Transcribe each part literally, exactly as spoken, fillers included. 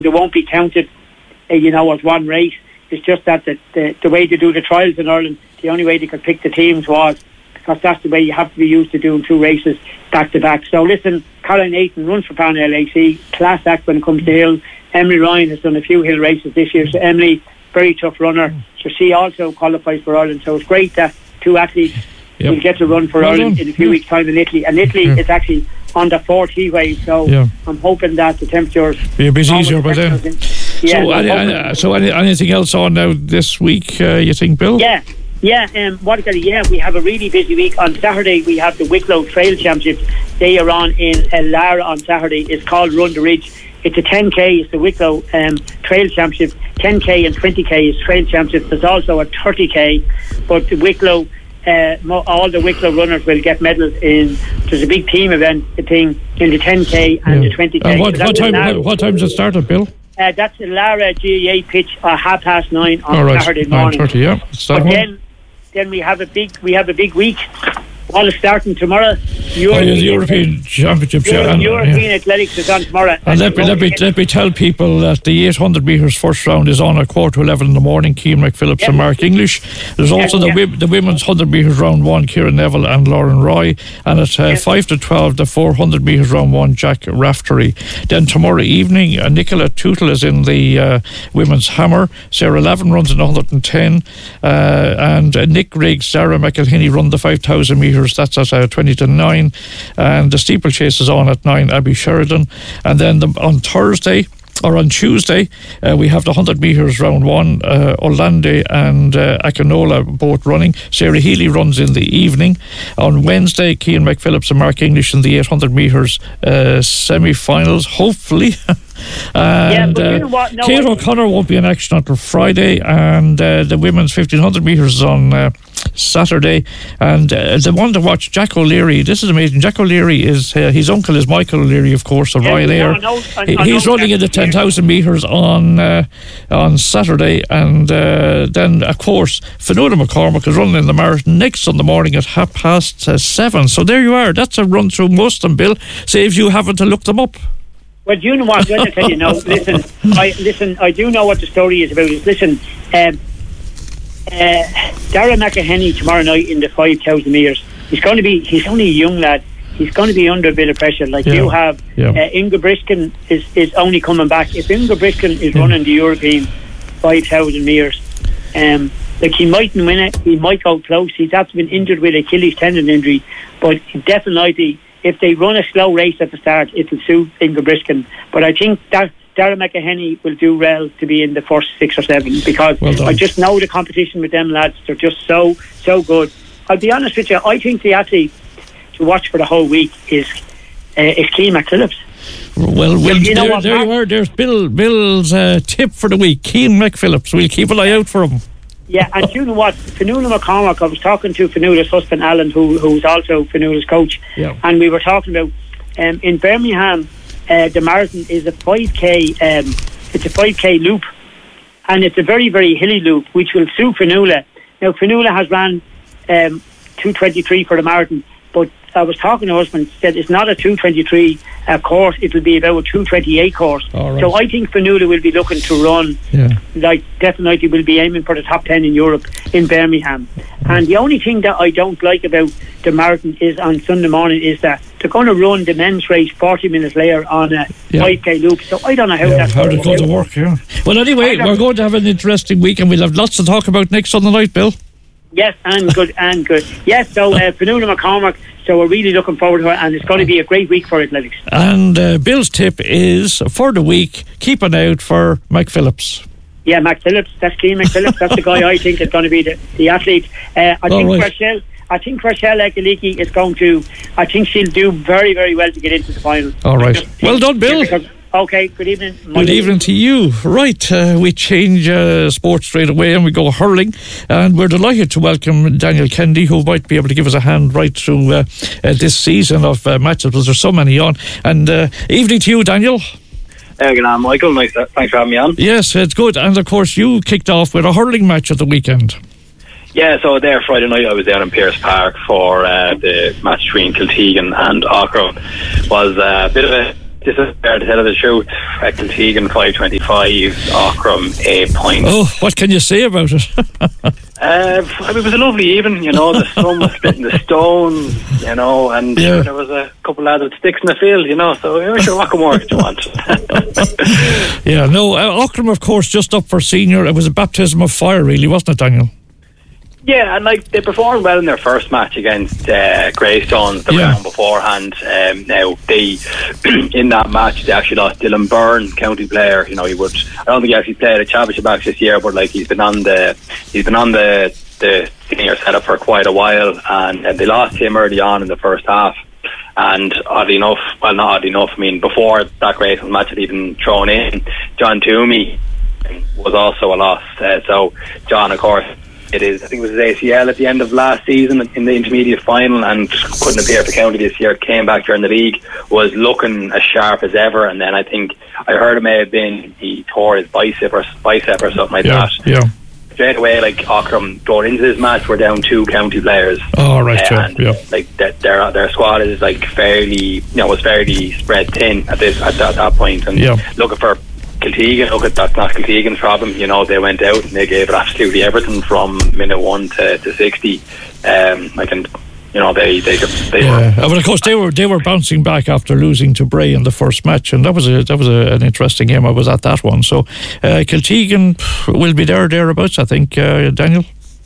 they won't be counted, uh, you know, as one race. It's just that the, the, the way they do the trials in Ireland, the only way they could pick the teams was because that's the way you have to be used to doing two races back to back. So listen, Caroline Ayton runs for Parnell A C, class act when it comes to hill. Emily Ryan has done a few hill races this year, so Emily, very tough runner. So she also qualifies for Ireland. So it's great that two athletes yep. will get to run for well Ireland done. in a few yeah. weeks' time in Italy. And Italy yeah. is actually on the fourth heat wave, so yeah. I'm hoping that the temperatures be a bit easier by then. Yeah, so, any, any, so any, anything else on now this week, uh, you think, Bill? Yeah. Yeah, um, what I tell you, yeah, we have a really busy week. On Saturday, we have the Wicklow Trail Championships. They are on in uh, Lara on Saturday. It's called Run the Ridge. It's a ten K, it's the Wicklow um, Trail Championship. ten K and twenty K is Trail Championship. There's also a thirty K, but the Wicklow, uh, mo- all the Wicklow runners will get medals in. There's a big team event thing in the ten K and yeah. the twenty K. Uh, what, so what time? What, what time does it start, Bill? Uh, that's the Lara G A A pitch at half past nine on right. Saturday morning. nine thirty, yeah. But then, then we have a big, we have a big week. All is starting tomorrow. European, oh, yeah, the European Championships. Euro, yeah, and, European yeah. Athletics is on tomorrow. And, and let me let me let me tell people that the eight hundred metres first round is on at quarter to eleven in the morning. Cian McPhillips yep. and Mark English. There's also yep, the yep. the women's one hundred metres round one. Kieran Neville and Lauren Roy. And at uh, yep. five to twelve, the four hundred metres round one. Jack Raftery. Then tomorrow evening, uh, Nicola Tootle is in the uh, women's hammer. Sarah Levin runs in one hundred ten, uh, and uh, Nick Riggs, Sarah McElhinney run the five thousand metres. That's at uh, twenty to nine, and the steeplechase is on at nine. Abby Sheridan, and then the, on Thursday or on Tuesday uh, we have the one hundred metres round one. uh, Orlando and uh, Akinola both running. Sarah Healy runs in the evening. On Wednesday, Cian McPhillips and Mark English in the eight hundred metres uh, semi-finals, hopefully. And yeah, you know what? No, Kate O'Connor won't be in action until Friday, and uh, the women's fifteen hundred metres is on uh, Saturday. And uh, the one to watch, Jack O'Leary. This is amazing. Jack O'Leary is uh, his uncle is Michael O'Leary, of course, of yeah, Ryanair. I know, I, I he's running in the ten thousand metres on uh, on Saturday, and uh, then of course Fionnuala McCormack is running in the marathon next Sunday morning at half past uh, seven. So there you are. That's a run through most of them, Bill. Saves you having to look them up. Well, do you know what? Let me tell you now. Listen, I listen. I do know what the story is about. Is listen, um, uh, Darragh McElhinney tomorrow night in the five thousand metres. He's going to be. He's only a young lad. He's going to be under a bit of pressure. Like yeah. you have, yeah. uh, Inga Briskin is is only coming back. If Inga Briskin is yeah. running the European five thousand metres, um, like he mightn't win it. He might go close. He's actually been injured with Achilles tendon injury, but definitely. If they run a slow race at the start, it will suit Inga Briskin. But I think that Darragh McElhinney will do well to be in the first six or seven, because well I just know the competition with them lads. They're just so, so good. I'll be honest with you, I think the athlete to watch for the whole week is uh, is Cian McPhillips. Well, well you know there, what, there you are. There's Bill Bill's uh, tip for the week. Cian McPhillips. We'll keep an eye out for him. Yeah, and you know what? Fionnuala McCormack, I was talking to Fionnuala's husband Alan, who who's also Fionnuala's coach, yeah. and we were talking about um, in Birmingham, uh, the marathon is a five K. Um, it's a five K loop, and it's a very very hilly loop, which will suit Fionnuala. Now Fionnuala has ran um, two twenty-three for the marathon, but I was talking to her husband, said it's not a two twenty-three uh, course, it will be about a two twenty-eight course. Right. So I think Fionnuala will be looking to run, yeah. like definitely will be aiming for the top ten in Europe in Birmingham. Mm. And the only thing that I don't like about the marathon is on Sunday morning is that they're going to run the men's race forty minutes later on a yeah. five K loop. So I don't know how yeah, that's how going to to work. Yeah. Well, anyway, we're going to have an interesting week, and we'll have lots to talk about next Sunday night, Bill. Yes, and good, and good. Yes, so uh, Fionnuala McCormack, so we're really looking forward to it, and it's going to be a great week for athletics. And uh, Bill's tip is, for the week, keep an eye out for McPhillips. Yeah, McPhillips, that's Cian McPhillips, that's the guy I think is going to be the, the athlete. Uh, I, think right. Rochelle, I think Rochelle Ekaliki is going to, I think she'll do very, very well to get into the final. All right. Well done, Bill. Okay, good evening. Good evening to you. Right, uh, we change uh, sports straight away and we go hurling, and we're delighted to welcome Daniel Kennedy, who might be able to give us a hand right through uh, uh, this season of uh, matches, because there's so many on. And uh, evening to you, Daniel. Uh, good on, Michael. Nice, uh, thanks for having me on. Yes, it's good. And of course, you kicked off with a hurling match at the weekend. Yeah, so there Friday night I was down in Pearse Park for uh, the match between Kiltegan and Aughrim. Was uh, a bit of a This is fair to tell the truth. Kiltegan five twenty-five, Aughrim eight points. Oh, what can you say about it? uh, I mean, it was a lovely evening, you know. The sun was splitting the stones, you know, and yeah. there was a couple lads with sticks in the field, you know. So you're sure what more could you want? yeah, no, uh, Aughrim, of course, just up for senior. It was a baptism of fire, really, wasn't it, Daniel? Yeah, and like they performed well in their first match against uh, Greystones the yeah. round beforehand. Um, now they, in that match, they actually lost Dylan Byrne, county player. You know, he would. I don't think he actually played a championship match this year, but like he's been on the he's been on the the senior setup for quite a while, and, and they lost him early on in the first half. And oddly enough, well, not oddly enough. I mean, before that Greystones match had even thrown in, John Toomey was also a loss. Uh, so John, of course. It is. I think it was his A C L at the end of last season in the intermediate final, and couldn't appear for county this year. Came back during the league, was looking as sharp as ever, and then I think I heard it may have been he tore his bicep or bicep or something like yeah, that. Yeah. Straight away, like Aughrim going into this match, we're down two county players. Oh right, uh, yeah, and yeah. Like that, their their squad is like fairly, you know, was fairly spread thin at this at that, that point, and yeah. looking for. Kiltegan, look, that's not Kiltegan's problem. You know, they went out and they gave it absolutely everything from minute one to, to sixty. Um, I can, you know, they they they yeah. were. But of course, they were they were bouncing back after losing to Bray in the first match, and that was a that was a, an interesting game. I was at that one. So, uh, Kiltegan will be there thereabouts, I think. Uh, Daniel.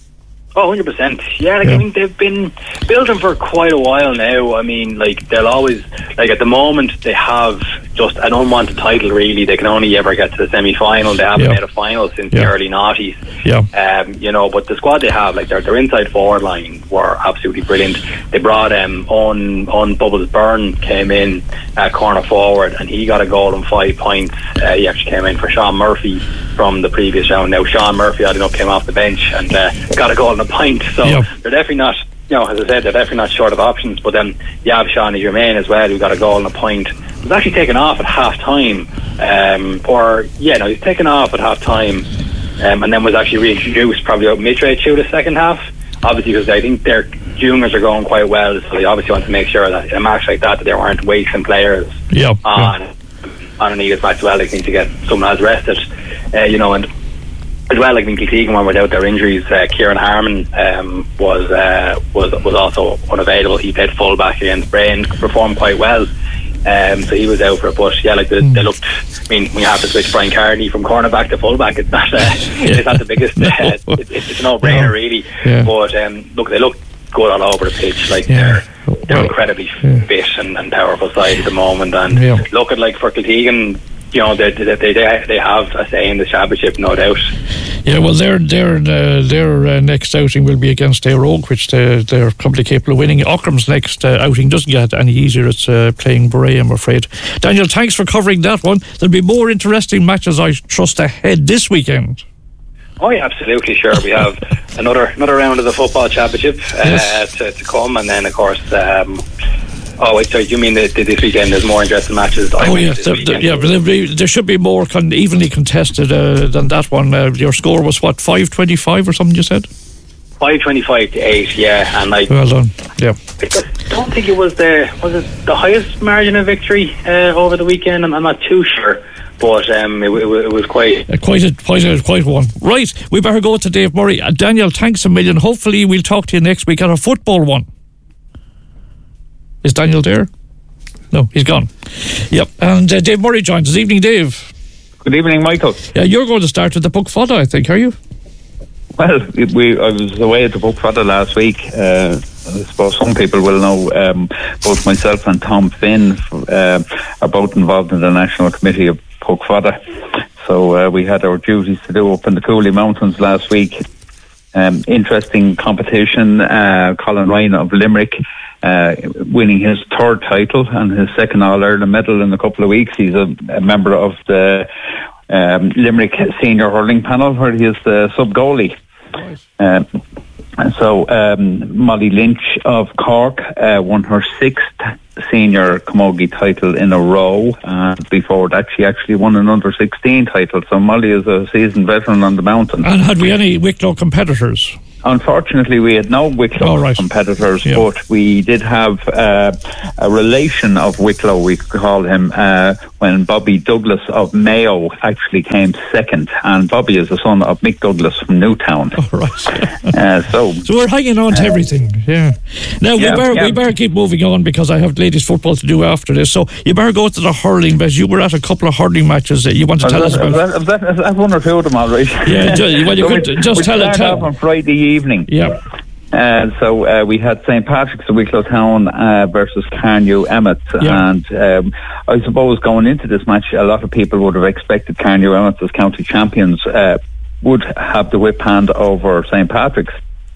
Oh, one hundred percent. Yeah, like, yeah. I mean, they've been building for quite a while now. I mean, like, they'll always, like, at the moment, they have just an unwanted title, really. They can only ever get to the semi-final. They haven't yeah. made a final since yeah. the early noughties. Yeah. Um, you know, but the squad they have, like, their, their inside forward line were absolutely brilliant. They brought um, on, on Bubbles Byrne came in at corner forward, and he got a goal and five points. Uh, he actually came in for Sean Murphy from the previous round. Now, Sean Murphy, I don't know, came off the bench and uh, got a goal and a pint. So yeah. they're definitely not, you know, as I said, they're definitely not short of options. But then you have Shawnee Germain as well, who got a goal and a point. He was actually taken off at half time, um, or yeah, no, he's taken off at half time, um, and then was actually reintroduced probably out midway through the second half. Obviously, because I think their juniors are going quite well, so they obviously want to make sure that in a match like that, that there weren't wasting players yeah, on yeah. on an Eagles match. Well, they need to get someone else rested, uh, you know, and. As well, like Kiltegan, when without their injuries, uh, Kieran Harmon um, was uh, was was also unavailable. He played fullback against Bray and performed quite well. Um, so he was out for a push. Yeah, like they, mm. they looked. I mean, when you have to switch Brian Carney from cornerback to fullback, it's not. Uh, yeah. It's not the biggest. Uh, it, it's, it's a no-brainer, no. really. Yeah. But um, look, they look good all over the pitch. Like yeah. they're they're well, incredibly yeah. fit and, and powerful side at the moment. And yeah. look at like for Kiltegan. You know, they, they they they have a say in the championship, no doubt. Yeah, well, their their uh, their uh, next outing will be against Ayr Oak, which they, they're probably capable of winning. Aughrim's next uh, outing doesn't get any easier. It's uh, playing Bray, I'm afraid. Daniel, thanks for covering that one. There'll be more interesting matches, I trust, ahead this weekend. Oh yeah, absolutely, sure. We have another another round of the football championship uh, yes. to, to come, and then of course. Um, Oh wait, sorry. You mean that this weekend there's more interesting matches? I oh yeah, the, the, yeah. But there, be, there should be more con- evenly contested uh, than that one. Uh, your score was what, five twenty-five or something? You said five twenty-five to eight. Yeah, and like well done. Yeah, I don't think it was the was it the highest margin of victory uh, over the weekend. I'm, I'm not too sure. But um, it, it, it was quite uh, quite a quite a quite one. Right, we better go to Dave Murray. Uh, Daniel, thanks a million. Hopefully, we'll talk to you next week at a football one. Is Daniel there? No, he's gone. Yep. And uh, Dave Murray joins us. Evening, Dave. Good evening, Michael. Yeah, you're going to start with the Buck Fodder, I think, are you? Well, we I was away at the Buck Fodder last week. Uh, I suppose some people will know um, both myself and Tom Finn uh, are both involved in the National Committee of Buck Fodder. So uh, we had our duties to do up in the Cooley Mountains last week. Um, interesting competition. Uh, Colin Ryan of Limerick Uh, winning his third title and his second All-Ireland medal in a couple of weeks. He's a, a member of the um, Limerick senior hurling panel where he is the sub-goalie. Nice. Uh, and so um, Molly Lynch of Cork uh, won her sixth senior camogie title in a row. Uh, before that she actually won an under sixteen title. So Molly is a seasoned veteran on the mountain. And had we any Wicklow competitors? unfortunately, we had no Wicklow oh, right. competitors, yeah. but we did have uh, a relation of Wicklow, we call him, uh, when Bobby Douglas of Mayo actually came second. And Bobby is the son of Mick Douglas from Newtown. Oh, right. uh, so, so we're hanging on to uh, everything, yeah. Now, yeah, we, better, yeah. we better keep moving on because I have ladies football to do after this. So you better go to the hurling, but you were at a couple of hurling matches that you want to tell that, us about. Is that, is that one or two of them, all right? Yeah, ju- well, you so could we, just we tell it. Tell. on Friday evening. Yeah. Uh, so uh, we had Saint Patrick's of Wicklow Town uh, versus Carnew Emmett, yeah. and um, I suppose going into this match, a lot of people would have expected Carnew Emmett as county champions uh, would have the whip hand over Saint Patrick's,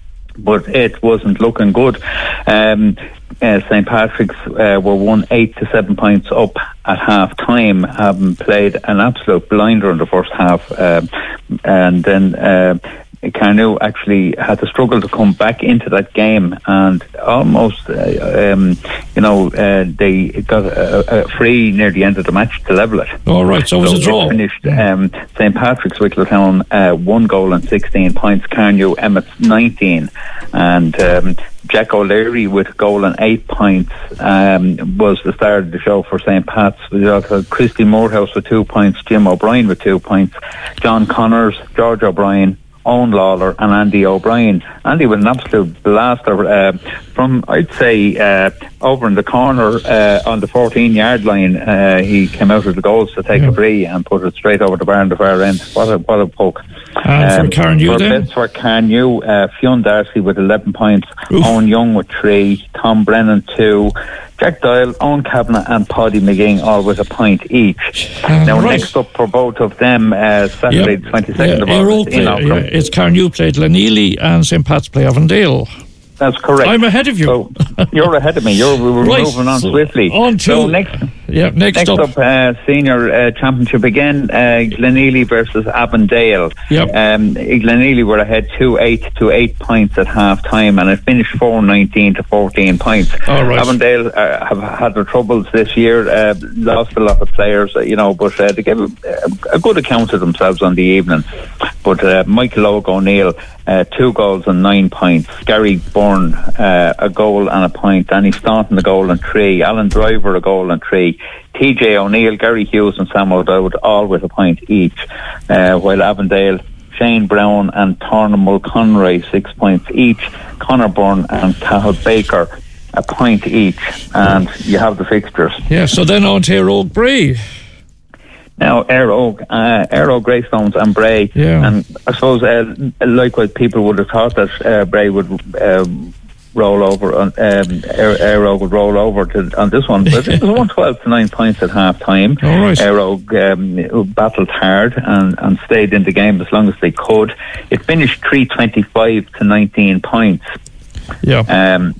but it wasn't looking good. Um, uh, Saint Patrick's uh, were won eight to seven points up at half time, having played an absolute blinder in the first half, uh, and then. Uh, Carnew actually had to struggle to come back into that game, and almost, uh, um, you know, uh, they got a, a free near the end of the match to level it. All right, so it was so a draw. Finished um, Saint Patrick's Wicklow Town uh, one goal and sixteen points. Carnew Emmett's nineteen, and um, Jack O'Leary with a goal and eight points um, was the star of the show for Saint Pat's. We got Christy Morehouse with two points, Jim O'Brien with two points, John Connors, George O'Brien, Owen Lawler and Andy O'Brien. Andy was an absolute blaster uh, from, I'd say, uh, over in the corner uh, on the fourteen yard line. Uh, he came out of the goals to take yeah. a free and put it straight over the bar on the far end. What a, what a poke. And um, for Carnew then? For Carnew, uh, Fionn Darcy with eleven points, Oof. Owen Young with three, Tom Brennan two, Jack Doyle, Owen Kavanagh and Paddy McGing all with a point each. Um, now right. next up for both of them, uh, Saturday yep. the twenty-second yeah, of August in yeah, it's Carnew played Gleneely and Saint Pat's play Avondale. That's correct. I'm ahead of you. So you're ahead of me. You're we were right. moving on so swiftly. On to so next, yeah, next, next up, up uh, senior uh, championship again. Uh, Gleneely versus Avondale. Yep. Um, Gleneely were ahead two eight to eight points at half time, and it finished four nineteen to fourteen points. All right. Avondale uh, have had their troubles this year. Uh, lost a lot of players, uh, you know, but uh, they gave a, a good account of themselves on the evening. But uh, Michael O'Neill, uh, two goals and nine points. Gary Byrne, uh, a goal and a point. Danny Staunton, a goal and three. Alan Driver, a goal and three. T J O'Neill, Gary Hughes and Sam O'Dowd, all with a point each. Uh, while Avondale, Shane Brown and Torna Mulconroy, six points each. Conor Byrne and Cahill Baker, a point each. And you have the fixtures. Yeah, so then on to Oak Bray. Now, Air Oak, uh, Air Oak, Greystones and Bray. Yeah. And I suppose, uh, likewise, people would have thought that uh, Bray would um, roll over, on, um, Air, Air Oak would roll over to, on this one. But it was one twelve to nine points at half time. All right. Air Oak um, battled hard and, and stayed in the game as long as they could. It finished three twenty-five to nineteen points. Yeah. Um,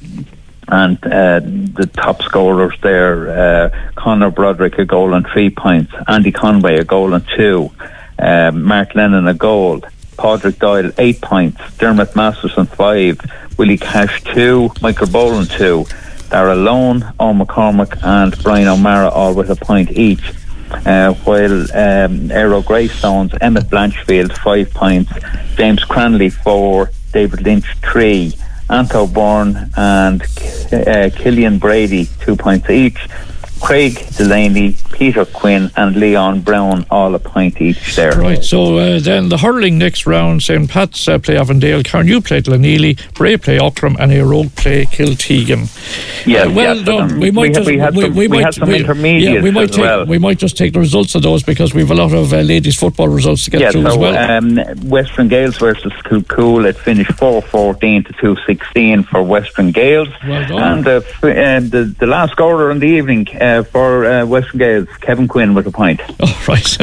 And uh, the top scorers there, uh, Conor Broderick a goal and three points, Andy Conway a goal and two, uh, Mark Lennon a goal, Padraig Doyle eight points, Dermot Masterson five, Willie Cash two, Michael Boland two, Dara Lone, Owen McCormick and Brian O'Mara all with a point each. Uh, while um, Aero Greystones, Emmett Blanchfield five points, James Cranley four, David Lynch three, Anto Bourne and uh, Killian Brady, two points each. Craig Delaney, Peter Quinn and Leon Brown, all a point each there. Right, so uh, then the hurling next round, Saint Pat's uh, play Avondale, Carnew play Gleneely, Bray play Ockram and Air Oak play Kiltegan. Yeah, uh, well yes, done. Um, we might we, just we had we, some, we, we might had some we, intermediates yeah, we might as take well. we might just take the results of those because we've a lot of uh, ladies football results to get yeah, through so, as well. Um, Western Gales versus Kilcool, it finished four fourteen to two sixteen for Western Gales. Well done. And uh, f- uh, the the last scorer in the evening uh, for uh, Western Gales, Kevin Quinn with a point. Oh, right.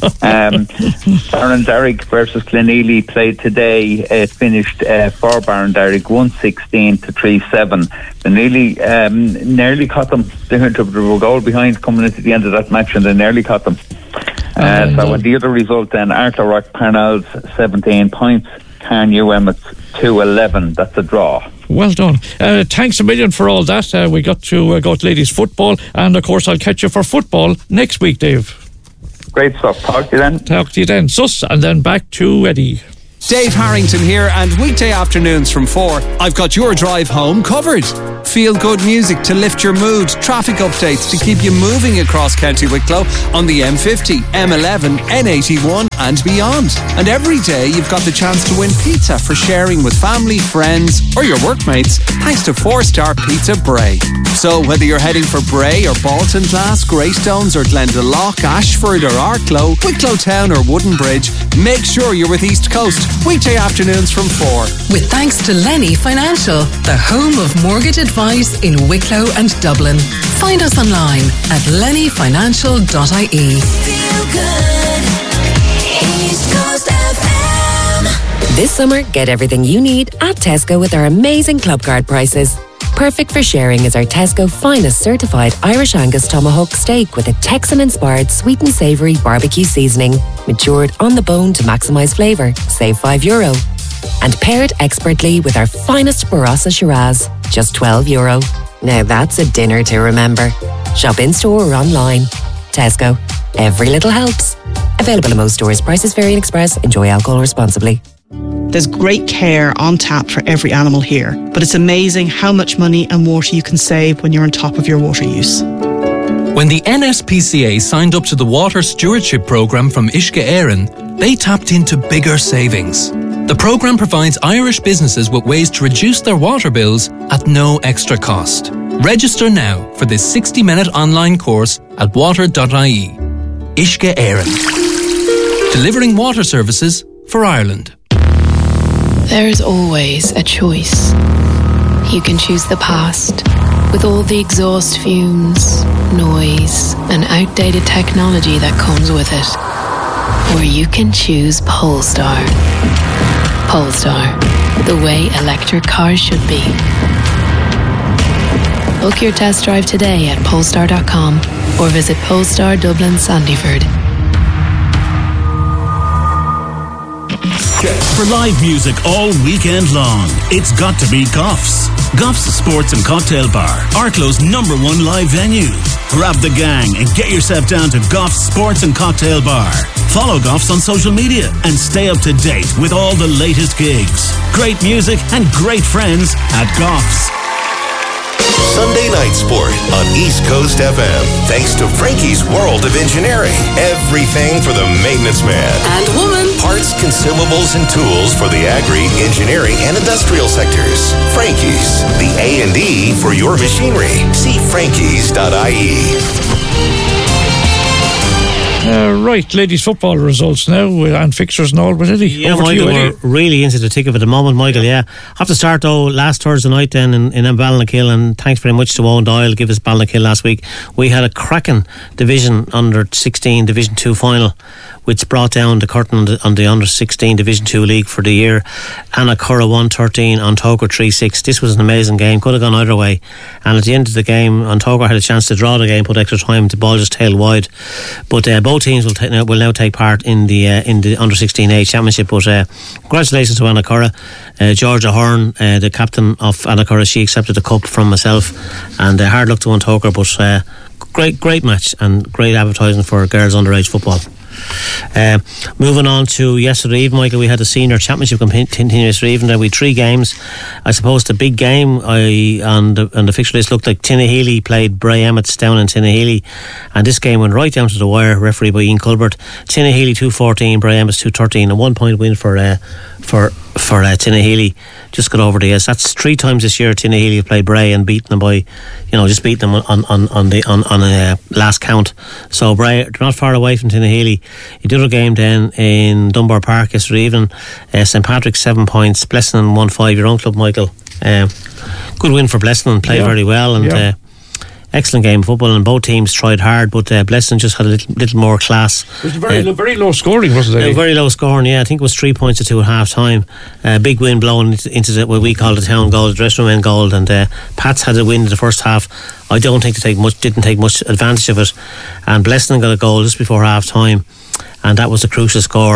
um, Barrendarrig versus Gleneely played today. It finished uh, for Barrendarrig one sixteen to three seven. Gleneely um, nearly caught them. They were a goal behind coming into the end of that match, and they nearly caught them. Uh, um, so, uh, the other result then: Arthur Rock Parnell's seventeen points, Carnew Emmett's two eleven. That's a draw. Well done. Uh, thanks a million for all that. Uh, we got to uh, go to ladies football, and of course I'll catch you for football next week, Dave. Great stuff. Talk to you then. Talk to you then. Sus, and then back to Eddie. Dave Harrington here, and weekday afternoons from four, I've got your drive home covered. Feel good music to lift your mood, traffic updates to keep you moving across County Wicklow on the M fifty, M eleven, N eighty-one and beyond. And every day you've got the chance to win pizza for sharing with family, friends or your workmates, thanks to four star Pizza Bray. So whether you're heading for Bray or Baltinglass, Greystones or Glendalough, Ashford or Arklow, Wicklow Town or Wooden Bridge, make sure you're with East Coast, weekday afternoons from four. With thanks to Lenny Financial, the home of mortgage advice in Wicklow and Dublin. Find us online at lenny financial dot I E. Feel good. East Coast F M. This summer, get everything you need at Tesco with our amazing club card prices. Perfect for sharing is our Tesco finest certified Irish Angus tomahawk steak with a Texan-inspired sweet and savoury barbecue seasoning, matured on the bone to maximise flavour, save five euro. And paired expertly with our finest Barossa Shiraz, just twelve euro. Now that's a dinner to remember. Shop in-store or online. Tesco. Every little helps. Available in most stores. Prices vary in Express. Enjoy alcohol responsibly. There's great care on tap for every animal here, but it's amazing how much money and water you can save when you're on top of your water use. When the N S P C A signed up to the Water Stewardship Programme from Uisce Éireann, they tapped into bigger savings. The programme provides Irish businesses with ways to reduce their water bills at no extra cost. Register now for this sixty minute online course at water dot I E. Uisce Éireann. Delivering water services for Ireland. There is always a choice. You can choose the past, with all the exhaust fumes, noise, and outdated technology that comes with it. Or you can choose Polestar. Polestar, the way electric cars should be. Book your test drive today at polestar dot com or visit Polestar Dublin Sandyford. For live music all weekend long, it's got to be Goffs. Goffs Sports and Cocktail Bar, Arklow's number one live venue. Grab the gang and get yourself down to Goffs Sports and Cocktail Bar. Follow Goffs on social media and stay up to date with all the latest gigs. Great music and great friends at Goffs. Sunday Night Sport on East Coast F M. Thanks to Frankie's World of Engineering. Everything for the maintenance man. And woman. Parts, consumables, and tools for the agri, engineering, and industrial sectors. Frankie's, the A and E for your machinery. See frankies dot I E. Uh, right, ladies football results now uh, and fixtures and all, but Eddie, yeah, over Michael, to you, Eddie. We're really into the thick of it at the moment, Michael. Yeah, have to start though. Last Thursday night then in, in Ballinkill, and thanks very much to Owen Doyle, give us Ballinkill last week. We had a cracking division under sixteen Division Two final, which brought down the curtain on the, on the under sixteen Division Two league for the year. Anna Curra one thirteen, Antoker three six. This was an amazing game. Could have gone either way. And at the end of the game, Antoker had a chance to draw the game, put extra time. The ball just tailed wide. But uh, both teams will, ta- will now take part in the uh, in the under sixteen A championship. But uh, congratulations to Anna Curra. Uh, Georgia Hearn, uh, the captain of Anna Curra, she accepted the cup from myself. And uh, hard luck to Antoker, but uh, great, great match and great advertising for girls underage football. Uh, moving on to yesterday evening, Michael, we had a senior championship continue yesterday evening. There we had three games. I suppose the big game I on the, on the fixture list looked like Tinnahealy played Bray Emmets down in Tinnahealy, and this game went right down to the wire, referee by Ian Culbert. Tinnahealy two fourteen, Bray Emmets two thirteen, a one point win for uh, for for uh, Tinnahealy. Just got over the edge. That's three times this year Tinnahealy have played Bray and beaten them by, you know, just beaten them on on on the on on a uh, last count. So Bray, they're not far away from Tinnahealy. The other game then in Dunbar Park yesterday evening, uh, Saint Patrick's seven points, Blessing one five. Your own club, Michael. Um, good win for Blessing. Played yeah. very well and. Yeah. Uh, Excellent game of football, and both teams tried hard, but uh, Blessing just had a little, little more class. It was very, uh, very low scoring, wasn't it? Uh, very low scoring, yeah. I think it was three points to two at half time. Uh, big win blowing into, into the, what we call the town goal, the dressing room end goal, and uh, Pats had a win in the first half. I don't think they take much, didn't take much advantage of it, and Blessing got a goal just before half time, and that was the crucial score.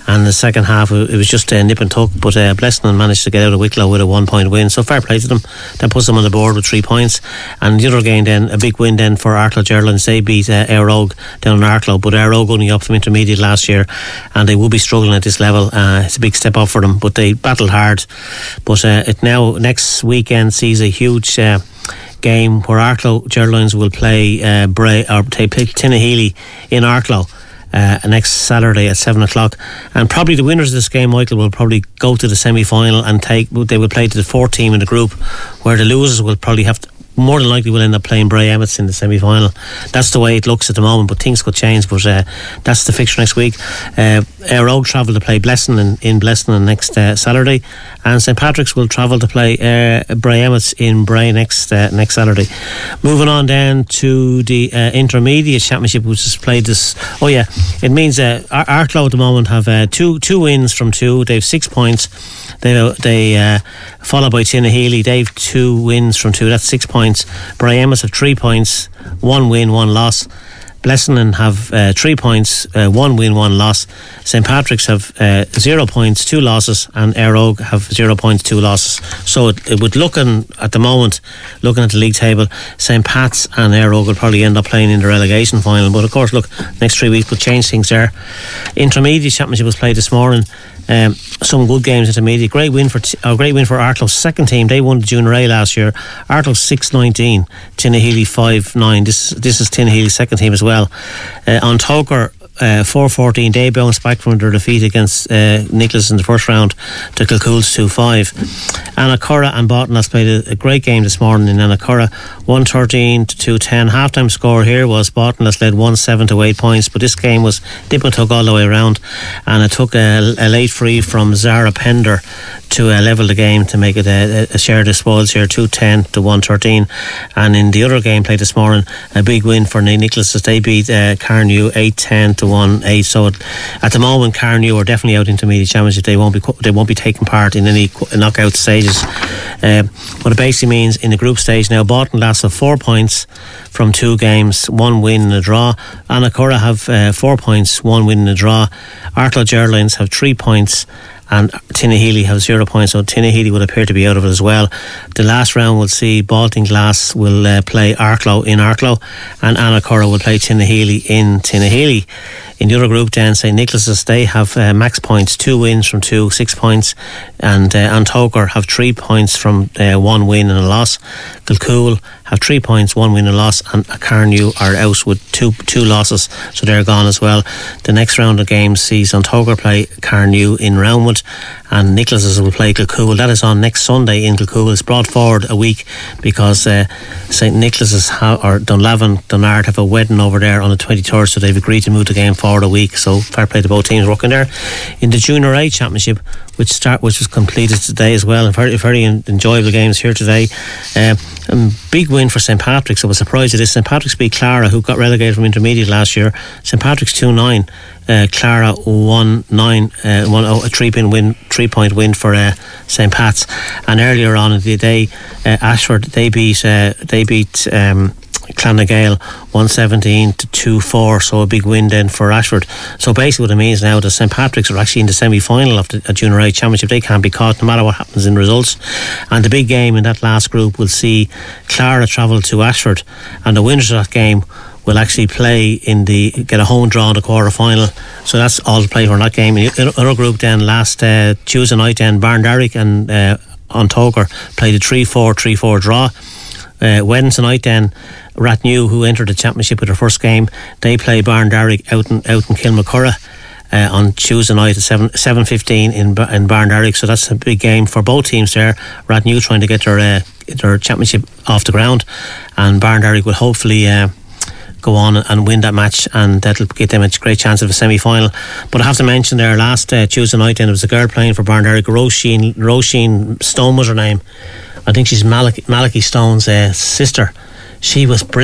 and the second half it was just uh, nip and tuck, but uh, Blessing managed to get out of Wicklow with a one point win, so fair play to them. That puts them on the board with three points. And the other game then, a big win then for Arklow Geraldines. They beat uh, Éire Óg down in Arklow, but Éire Óg only up from intermediate last year, and they will be struggling at this level. Uh, it's a big step up for them, but they battled hard. But uh, it now next weekend sees a huge uh, game where Arklow Geraldines will play uh, Bray, or they play Tinnahealy in Arklow uh, next Saturday at seven o'clock, and probably the winners of this game, Michael, will probably go to the semi-final and take they will play to the fourth team in the group, where the losers will probably have to, more than likely will end up playing Bray Emmets in the semi-final. That's the way it looks at the moment, but things could change. But uh, that's the fixture next week. uh, Éire Óg travel to play Blessing in, in Blessing next uh, Saturday, and Saint Patrick's will travel to play uh, Bray Emmets in Bray next uh, next Saturday. Moving on then to the uh, intermediate championship, which is played this oh yeah it means uh, Ar- Arklow at the moment have uh, two two wins from two. They have six points. They they uh, followed by Tinnahealy. They have two wins from two. That's six points. Bray Emmets have three points, one win, one loss. Blessing have uh, three points, uh, one win, one loss. Saint Patrick's have uh, zero points, two losses, and Éire Óg have zero points, two losses. So it, it would looking at the moment, looking at the league table, Saint Pat's and Éire Óg will probably end up playing in the relegation final. But of course, look, next three weeks will change things there. Intermediate championship was played this morning. Um, some good games intermediate. Great win for t- uh, great win for Arklow's second team. They won the Junior A last year. Arklow six nineteen, Tinnahealy five nine. This this is Tinnahealy's second team as well. Uh, on Toker, uh, four fourteen. They bounced back from their defeat against uh, Nicholas in the first round to Kilcool's two five. Annacurra and Boughton has played a, a great game this morning in Annacurra. one thirteen to two ten. Half time score here was Boughton has led one seven to eight points, but this game was dip and took all the way around, and it took a, a late free from Zara Pender to uh, level the game to make it a, a share disposals here, two ten to one thirteen. And in the other game played this morning, a big win for Nicholas as they beat uh, Carnew eight ten to one eight. So it, at the moment Carnew are definitely out intermediate championship. They won't be they won't be taking part in any knockout stages. Uh, what it basically means in the group stage now, Boughton Lass have four points from two games, one win and a draw. Annacurra have uh, four points, one win and a draw. Arklow Geraldines have three points, and Tinnahealy have zero points, so Tinnahealy would appear to be out of it as well. The last round will see Baltinglass will uh, play Arklow in Arklow, and Annacurra will play Tinnahealy in Tinnahealy. In the other group then, Saint Nicholas's, they have uh, max points, two wins from two, six points, and uh, Antoker have three points from uh, one win and a loss. Kilcool have three points, one win and a loss, and Carnew are out with two two losses, so they're gone as well. The next round of games sees Antoker play Carnew in Roundwood, and Nicholas's will play Kilcool. That is on next Sunday in Kilcool. It's brought forward a week because uh, Saint Nicholas's ha- or Dunlavin Dunard have a wedding over there on the twenty-third, so they've agreed to move the game forward a week. So fair play to both teams working there. In the Junior A Championship, which start which was completed today as well, and very very enjoyable games here today. Uh, um, big win for Saint Patrick's. I was surprised at this. Saint Patrick's beat Clara, who got relegated from intermediate last year. Saint Patrick's two nine. Uh, Clara one nine, uh, one, oh, a three pin win, three point win for uh, Saint Pat's. And earlier on in the day, uh, Ashford they beat uh, they beat um, Clonagale one seventeen to two four. So a big win then for Ashford. So basically, what it means now that Saint Patrick's are actually in the semi final of the uh, Junior A Championship. They can't be caught no matter what happens in results. And the big game in that last group will see Clara travel to Ashford, and the winners of that game will actually play in the get a home draw in the quarter final. So that's all to play for in that game. In the other group then, last uh, Tuesday night then, Barndarrick and uh, Antoker played a three four three four draw. Uh, Wednesday night then, Rathnew, who entered the championship with their first game, they play Barndarrick out in, out in Kilmacurra uh, on Tuesday night at seven seven fifteen in in Barndarrick. So that's a big game for both teams there. Rathnew trying to get their uh, their championship off the ground, and Barndarrick will hopefully uh, go on and win that match, and that'll give them a great chance of a semi-final. But I have to mention there, last uh, Tuesday night then, there was a girl playing for Barndarrick, Roisin Roisin Stone was her name. I think she's Malachi, Malachi Stone's uh, sister. She was brilliant.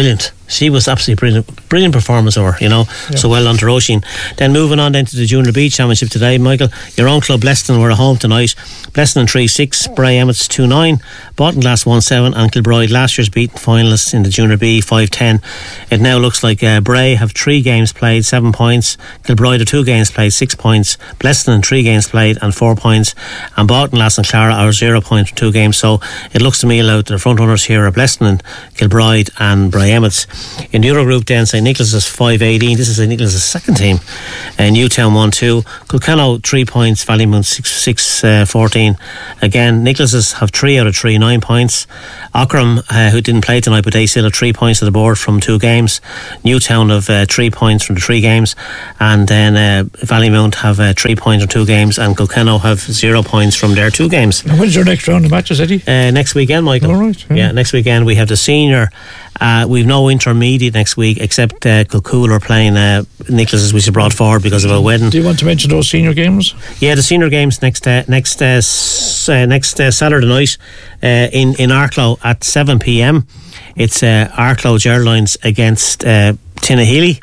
She was absolutely brilliant, brilliant performance over, you know. Yeah. So well done to Roisin. Then moving on then to the Junior B Championship today, Michael, your own club Bleston were at home tonight. Bleston three six, Bray Emmets two nine, Bottinglass one seven, and Kilbride, last year's beaten finalists in the Junior B, five ten. It now looks like uh, Bray have three games played, seven points. Kilbride have two games played, six points. Bleston three games played and four points. And Bottinglass and Clara are zero points for two games. So it looks to me like the front runners here are Bleston and Kilbride and Bray Emmets. In the other group then, Saint Nicholas is five eighteen. This is Saint Nicholas' second team. uh, Newtown one two, Kilkenno three points, Ballymoon six six uh, fourteen. Again, Nicholas's have three out of three, nine points. Ockram, uh, who didn't play tonight, but they still have three points to the board from two games. Newtown have uh, three points from the three games, and then uh, Ballymount have uh, three points from two games, and Kilkenno have zero points from their two games. Now, when's your next round of matches, Eddie? Uh, next weekend, Michael. All right. Yeah. yeah, next weekend we have the senior. Uh, we've no intermediate next week, except uh, Kilcool are playing uh, Nicholas's, which is brought forward because of a wedding. Do you want to mention those senior games? Yeah, the senior games next uh, next uh, s- uh, next uh, Saturday night uh, in in Arklow at seven p.m. It's uh, Arklow Geraldines against uh, Tinnahealy.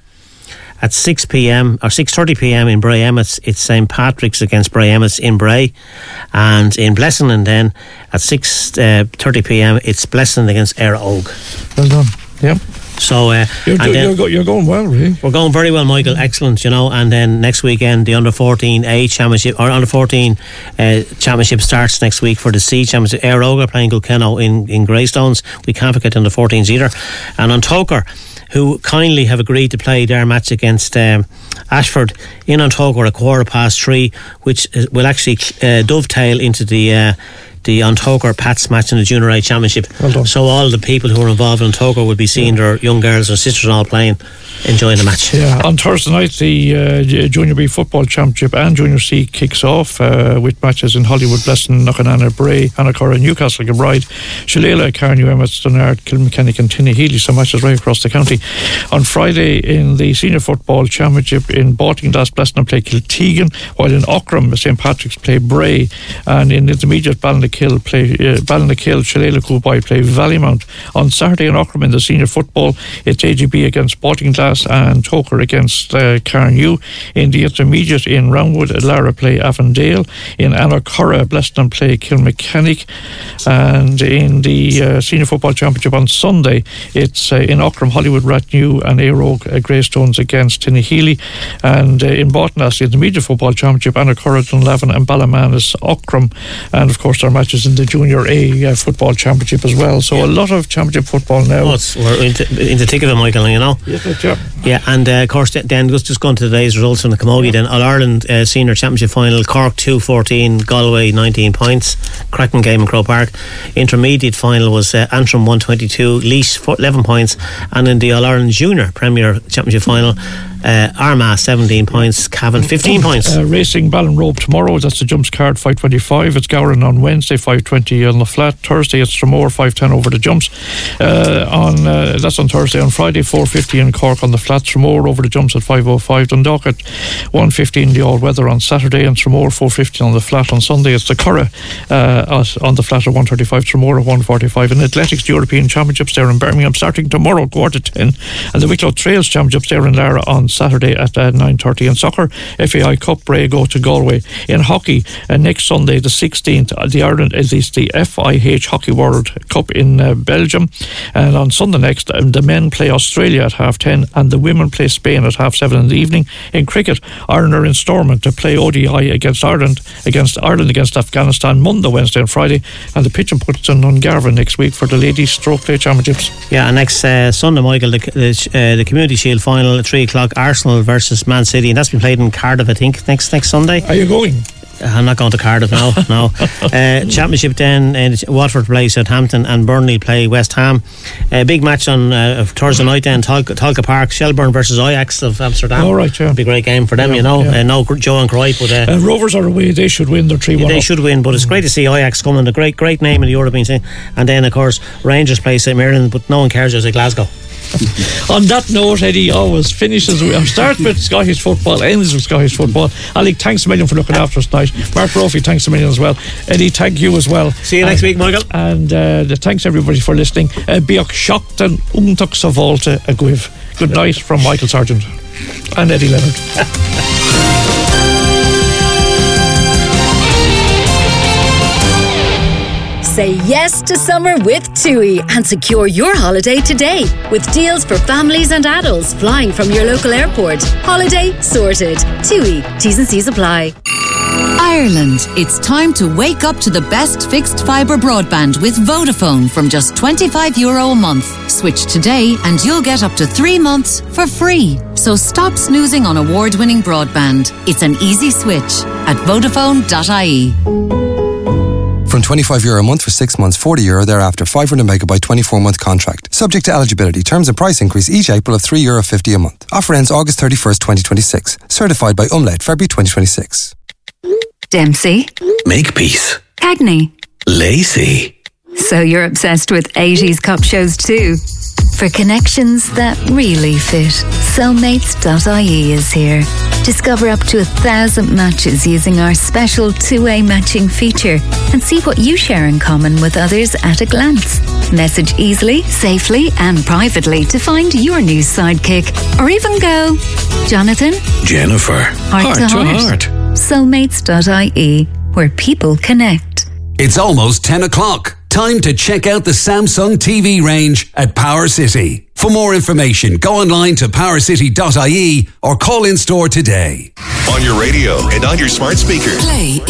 At six p.m. or six thirty p.m. in Bray Emmets, it's Saint Patrick's against Bray Emmets in Bray. And in Blessing, and then at six thirty p.m. it's Blessing against Ayr Og. Well done. Yep. So uh, you're, and then, you're, go, you're going well, really. We're going very well, Michael. Excellent, you know. And then next weekend, the under fourteen A championship or under fourteen uh, championship starts next week for the C championship. Ayr Og are playing Kilkenno in in Greystones. We can't forget the under fourteens either. And on Toker, who kindly have agreed to play their match against um, Ashford in Ontoker at a quarter past three, which will actually uh, dovetail into the uh, the Ontoker Pats match in the Junior A Championship. Well done. So all the people who are involved in Ontoker will be seeing their young girls and sisters all playing, enjoying the match. Yeah, on Thursday night the uh, Junior B Football Championship and Junior C kicks off uh, with matches in Hollywood, Bleston, Knockananna, Bray, Annacora, Newcastle, Kilbride, Shillelagh, Carnew, Emmets, Dunard, Kilmechanic and Tinnahealy. So matches right across the county. On Friday in the Senior Football Championship in Bottinglass, Bleston play Kiltegan, while in Ockram Saint Patrick's play Bray, and in intermediate Ballinackill play uh, Ballinackill, Shillelagh, Coolboy play Vallymount. On Saturday in Ockram in the Senior Football, it's A G B against Bottinglass and Toker against uh, Carnew. In the intermediate in Roundwood, Lara play Avondale. In Annacora, Bleston play Kilmechanic. And in the uh, Senior Football Championship on Sunday, it's uh, in Ockram, Hollywood, Rathnew and Ayr Og uh, Greystones against Tinnahealy. And uh, in Bottinglass, the Intermediate Football Championship, Annacora, Dunlavin and Ballamanis, Ockram. And of course, there are matches in the Junior A uh, Football Championship as well. So yeah. A lot of championship football now. Oh, it's, we're into, into the thick of it, Michael, you know. Yeah, yeah. Yeah, and uh, of course, then just, just going to today's results from the Camogie, yeah. Then All Ireland uh, Senior Championship Final, Cork two fourteen, Galway nineteen points, cracking game in Croke Park. Intermediate Final was uh, Antrim one twenty-two, Laois eleven points, and in the All Ireland Junior Premier Championship Final, uh, Armagh seventeen points, Cavan fifteen points. Uh, racing Ballinrobe tomorrow, that's the jumps card five twenty-five. It's Gowran on Wednesday five twenty on the flat. Thursday it's Tramore five ten over the jumps. Uh, on uh, that's on Thursday. On Friday four fifty in Cork on the flat. Tramore over the jumps at five oh five. Dundalk at one fifteen the all weather on Saturday, and Tramore four fifty on the flat. On Sunday it's the Curragh uh, on the flat at one thirty-five. Tramore at one forty-five. In athletics, the European Championships there in Birmingham starting tomorrow quarter ten, and the Wicklow Trails Championships there in Lara on Saturday at uh, nine thirty. In soccer, F A I Cup, Bray go to Galway. In hockey, uh, next Sunday the sixteenth, uh, the Ireland is uh, the F I H Hockey World Cup in uh, Belgium, and on Sunday next um, the men play Australia at half ten and the women play Spain at half seven in the evening. In cricket, Ireland are in Stormont to play O D I against Ireland against Ireland against Afghanistan Monday, Wednesday and Friday, and the pitch and puts in Dungarvan next week for the ladies stroke play championships. Yeah, and next uh, Sunday, Michael, the, the, uh, the Community Shield final at three o'clock, Arsenal versus Man City, and that's been played in Cardiff, I think, next next Sunday. Are you going? I'm not going to Cardiff now. No. uh, championship then, uh, Watford play Southampton and Burnley play West Ham. A uh, big match on uh, Thursday night then, Tolka, Tolka Park, Shelbourne versus Ajax of Amsterdam. All right, yeah. It'll be a great game for them, yeah, you know. Yeah. Uh, no Joe and Cruyff, but uh, uh, Rovers are away. They should win. They're three one. They up. should win, but it's great to see Ajax coming. A great, great name in the European scene. And then, of course, Rangers play St Mirren, but no one cares. There's a Glasgow. On that note, Eddie always finishes, we start with Scottish football, ends with Scottish football. Ali, thanks a million for looking after us tonight. Mark Brophy, thanks a million as well. Eddie, thank you as well. See you next and, week, Michael. And uh, thanks everybody for listening. Uh, Biach Shockton Umtuk Savolta Aguiv. Good night from Michael Sargent and Eddie Leonard. Say yes to summer with TUI and secure your holiday today with deals for families and adults flying from your local airport. Holiday sorted. TUI. T's and C's apply. Ireland, it's time to wake up to the best fixed fibre broadband with Vodafone from just twenty-five euro a month. Switch today and you'll get up to three months for free. So stop snoozing on award-winning broadband. It's an easy switch at Vodafone dot I E. From twenty-five euro a month for six months, forty euro thereafter, five hundred megabyte, twenty-four month contract. Subject to eligibility. Terms and price increase each April of three euro fifty a month. Offer ends August thirty-first, twenty twenty-six. Certified by Umlaut, February twenty twenty-six. Dempsey. Makepeace. Cagney. Lacey. So you're obsessed with eighties cop shows too? For connections that really fit, Cellmates dot I E is here. Discover up to a thousand matches using our special two-way matching feature and see what you share in common with others at a glance. Message easily, safely and privately to find your new sidekick. Or even go, Jonathan, Jennifer, heart, heart to to heart. heart. Cellmates dot I E, where people connect. It's almost ten o'clock. Time to check out the Samsung T V range at Power City. For more information, go online to power city dot I E or call in store today. On your radio and on your smart speaker. Play